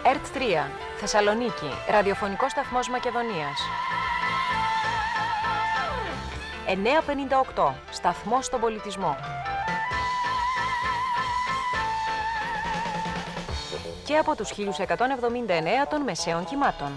ΕΡΤ3, Θεσσαλονίκη, ραδιοφωνικός σταθμός Μακεδονίας. 958, σταθμός στον πολιτισμό. Και από τους 1179 των μεσαίων κυμάτων.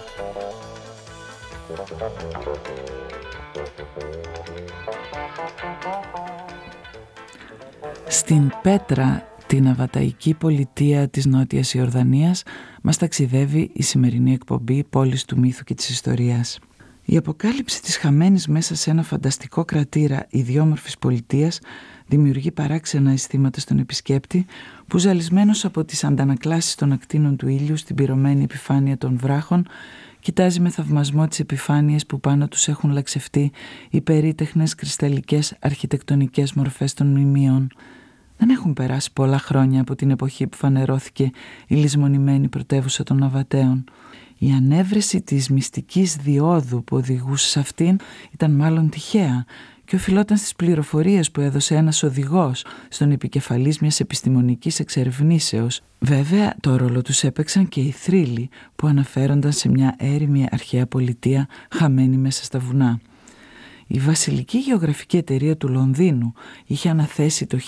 Στην Πέτρα, την αβαταϊκή πολιτεία της Νότιας Ιορδανίας, μας ταξιδεύει η σημερινή εκπομπή «Πόλεις του μύθου και της ιστορίας». Η αποκάλυψη της χαμένης μέσα σε ένα φανταστικό κρατήρα ιδιόμορφης πολιτείας δημιουργεί παράξενα αισθήματα στον επισκέπτη, που ζαλισμένος από τις αντανακλάσεις των ακτίνων του ήλιου στην πυρωμένη επιφάνεια των βράχων, κοιτάζει με θαυμασμό τις επιφάνειες που πάνω τους έχουν λαξευτεί οι περίτεχνες κρυσταλλικές αρχιτεκτονικές μορφές των μνημείων. Δεν έχουν περάσει πολλά χρόνια από την εποχή που φανερώθηκε η λησμονημένη πρωτεύουσα των Ναβατέων. Η ανέβρεση της μυστικής διόδου που οδηγούσε σε αυτήν ήταν μάλλον τυχαία και οφειλόταν στις πληροφορίες που έδωσε ένας οδηγός στον επικεφαλής μιας επιστημονικής εξερευνήσεως. Βέβαια, το ρόλο τους έπαιξαν και οι θρύλοι που αναφέρονταν σε μια έρημη αρχαία πολιτεία χαμένη μέσα στα βουνά. Η Βασιλική Γεωγραφική Εταιρεία του Λονδίνου είχε αναθέσει το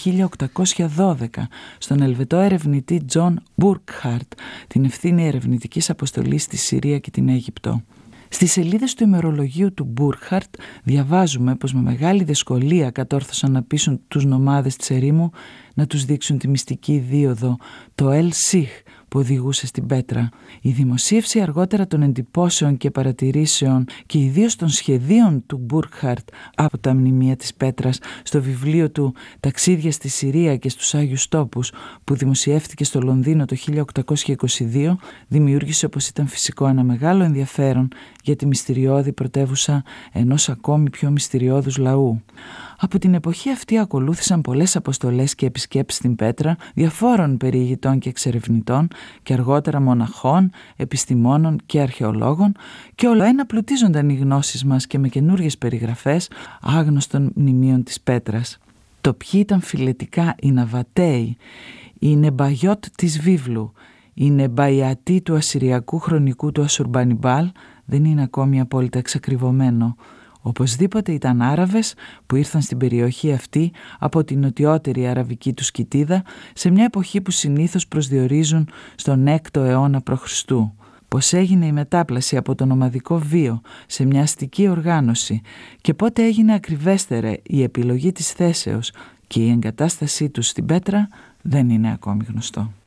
1812 στον Ελβετό ερευνητή Τζον Μπουρκχαρτ την ευθύνη ερευνητικής αποστολής στη Συρία και την Αίγυπτο. Στις σελίδες του ημερολογίου του Μπουρκχαρτ διαβάζουμε πως με μεγάλη δυσκολία κατόρθωσαν να πείσουν τους νομάδες της ερήμου να τους δείξουν τη μυστική δίωδο, το El Sikh, που οδηγούσε στην Πέτρα. Η δημοσίευση αργότερα των εντυπώσεων και παρατηρήσεων και ιδίως των σχεδίων του Μπουρκχαρτ από τα μνημεία της Πέτρας στο βιβλίο του «Ταξίδια στη Συρία και στους Άγιους Τόπους», που δημοσιεύτηκε στο Λονδίνο το 1822, δημιούργησε, όπως ήταν φυσικό, ένα μεγάλο ενδιαφέρον για τη μυστηριώδη πρωτεύουσα ενός ακόμη πιο μυστηριώδους λαού. Από την εποχή αυτή ακολούθησαν πολλές αποστολές και επισκέψεις στην Πέτρα διαφόρων περιηγητών και εξερευνητών και αργότερα μοναχών, επιστημόνων και αρχαιολόγων, και όλο ένα πλουτίζονταν οι γνώσεις μας και με καινούργιες περιγραφές άγνωστων μνημείων της Πέτρας. Το ποιοι ήταν φιλετικά οι Ναβατέοι, οι Νεμπαγιώτ της βίβλου, οι Νεμπαϊατοί του ασσυριακού χρονικού του Ασουρμπανιμπάλ δεν είναι ακόμη απόλυτα εξακριβωμένο. Οπωσδήποτε ήταν Άραβες που ήρθαν στην περιοχή αυτή από την νοτιότερη αραβική του σκητίδα σε μια εποχή που συνήθως προσδιορίζουν στον 6ο αιώνα π.Χ. Πώς έγινε η μετάπλαση από το νομαδικό βίο σε μια αστική οργάνωση και πότε έγινε ακριβέστερα η επιλογή της θέσεως και η εγκατάστασή τους στην Πέτρα δεν είναι ακόμη γνωστό.